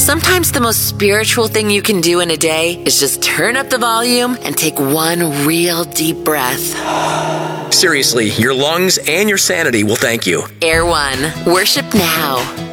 Sometimes the most spiritual thing you can do in a day is just turn up the volume and take one real deep breath. Seriously, your lungs and your sanity will thank you. Air One. Worship now.